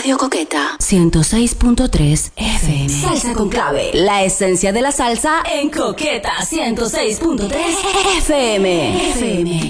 Radio Coqueta 106.3 FM. Salsa con clave. La esencia de la salsa en Coqueta 106.3 FM.